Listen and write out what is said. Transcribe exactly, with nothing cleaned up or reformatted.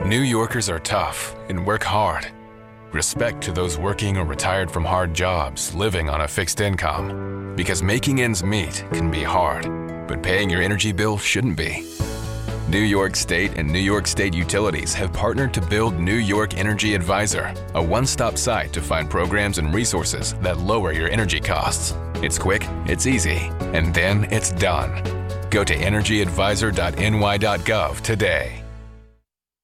New Yorkers are tough and work hard. Respect to those working or retired from hard jobs, living on a fixed income. Because making ends meet can be hard, but paying your energy bill shouldn't be. New York State and New York State Utilities have partnered to build New York Energy Advisor, a one-stop site to find programs and resources that lower your energy costs. It's quick, it's easy, and then it's done. Go to energy advisor dot N Y dot gov today.